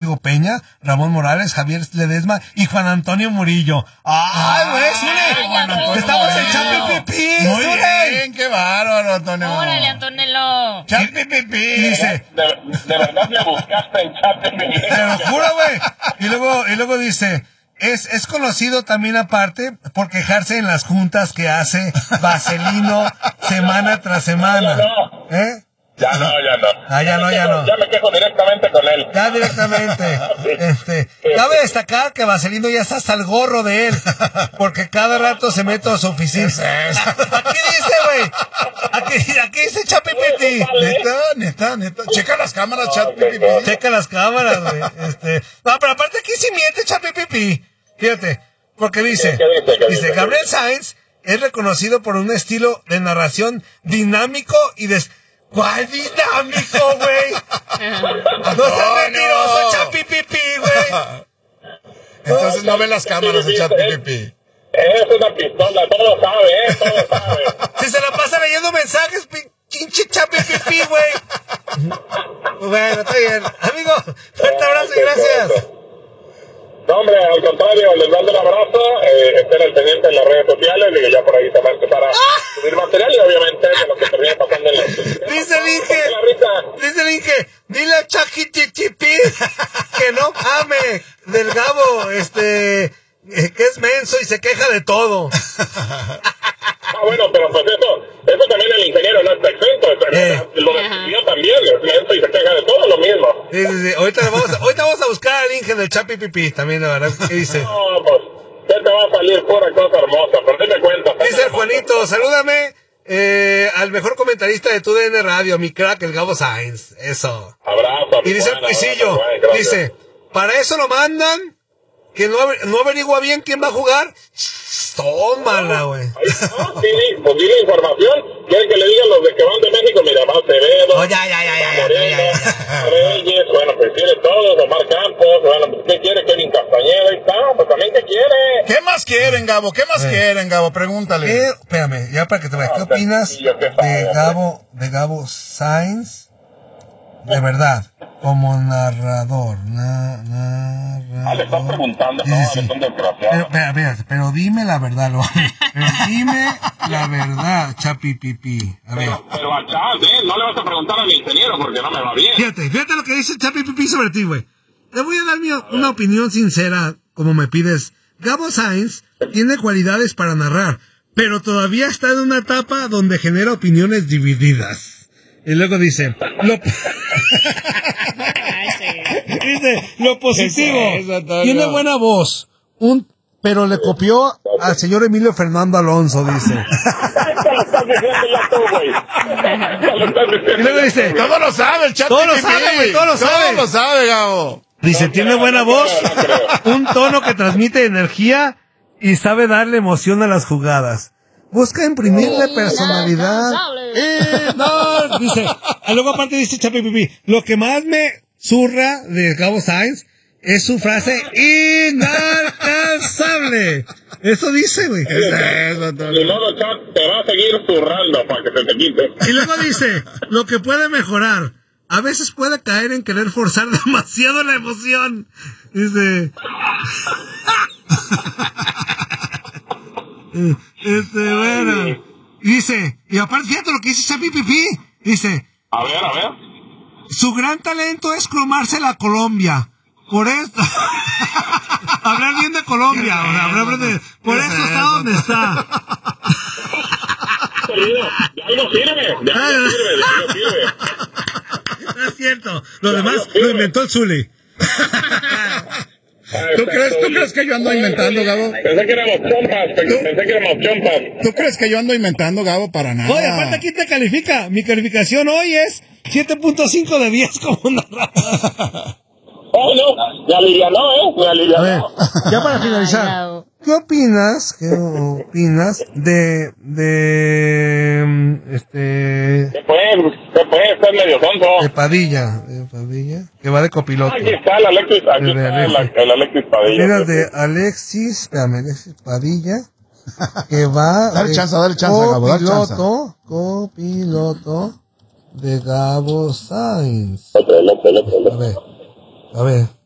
Rodrigo Peña, Ramón Morales, Javier Ledesma y Juan Antonio Murillo. ¡Ay, güey, Zule! ¡Estamos en Chapipipi! Muy bien, qué bárbaro, Antonio. Órale, Antonello. Chapipipi. Y dice... De verdad me buscaste en Chapipipi. Te lo juro, güey. Y luego dice... Es conocido también aparte por quejarse en las juntas que hace Vaselino semana tras semana. ¿Eh? Ya no. Ya no. Ya me quejo directamente con él. Ya directamente. Cabe destacar que Vaselino ya está hasta el gorro de él, porque cada rato se mete a su oficina. Aquí dice, güey. Aquí dice Chapipiti. Neta. Checa las cámaras, Chapipipi. Checa las cámaras, güey. No, pero aparte aquí sí miente Chapipipi. Fíjate, porque dice, Gabriel Sainz es reconocido por un estilo de narración dinámico y ¿Cuál dinámico, güey? No seas mentiroso, Chapipipi, güey. Entonces no ve las cámaras de Chapipipi. Es una pistola, todo sabe. Si se la pasa leyendo mensajes, pinche Chapipipi, güey. Bueno, está bien. Amigo, fuerte abrazo y gracias. No, hombre, al contrario, les mando un abrazo, estén al pendiente en las redes sociales, digo, ya por ahí se va a empezar a subir material y obviamente de lo que termine pasando en la... Dice el Inge, dile a Chakititipi que no ame del Gabo, que es menso y se queja de todo. Bueno, pero pues eso también el ingeniero no está exento, lo descubrió también, es menso y se queja de todo, lo mismo. Sí. Ahorita vamos a buscar al Inge del Chapipipi también, la verdad, ¿qué dice? No, pues, ya te va a salir pura cosa hermosa, pero dime cuenta. Dice el Juanito, salúdame al mejor comentarista de TUDN Radio, mi crack, el Gabo Sainz. Eso. Abrazo. Y dice el Cuisillo, dice, para eso lo mandan, que no averigua bien quién va a jugar. Tómala, güey. Pues dile información. Quieren que le digan los de que van de México, mira, más Acevedo. Oh, ya. Reyes, bueno, pues tiene todos, Omar Campos, bueno, pues ¿qué quiere? Kevin Castañeda, ahí está, pues también ¿qué quiere? ¿Qué más quieren, Gabo? Pregúntale. Espérame, ya para que te veas. ¿Qué opinas de Gabo Sainz? De verdad, como narrador. Le estás preguntando, no, Sí. son desgraciados. Pero dime la verdad, Chapipipi. A ver. Pero a Chas, no le vas a preguntar al ingeniero porque no me va bien. Fíjate lo que dice Chapipipi sobre ti, güey. Te voy a dar una opinión sincera, como me pides. Gabo Sainz tiene cualidades para narrar, pero todavía está en una etapa donde genera opiniones divididas. Y luego dice, lo positivo, tiene buena voz, pero le copió al señor Emilio Fernando Alonso, dice. Te lo estás diciendo ya tú, güey. Y luego dice, Todo lo sabe el chat. Todo lo sabe, güey, todo lo sabe. Todo lo sabe, Gabo. Dice, tiene buena voz, un tono que transmite energía y sabe darle emoción a las jugadas. Busca imprimirle personalidad. Dice, luego aparte dice Chapipipi, lo que más me zurra de Gabo Sainz es su frase inalcanzable. Eso dice, güey. Y luego Chas te va a seguir zurrando para que se te quite. Y luego dice, lo que puede mejorar. A veces puede caer en querer forzar demasiado la emoción. Dice... bueno. Dice, y aparte fíjate lo que dice Chapipipi. Dice, A ver. su gran talento es cromarse la Colombia. Por esto... hablar bien de Colombia. O sea, por eso está donde está. Ya no sirve. No es cierto. Lo demás lo inventó el Zuli. ¿Tú crees que yo ando inventando, Gabo? Pensé que éramos chompas. ¿Tú crees que yo ando inventando, Gabo? Para nada. Oye, aparte aquí te califica. Mi calificación hoy es 7.5 de 10 como narrador. Oh, no, me alivianó. A ver, ya para finalizar, ¿qué opinas de Después estás medio tonto. de Padilla, que va de copiloto? Aquí está el Alexis, el Alexis Padilla. Mira, de Alexis Padilla, que va Dale chance, Gabo, dale chance. copiloto de Gabo Sainz. Otro. A ver.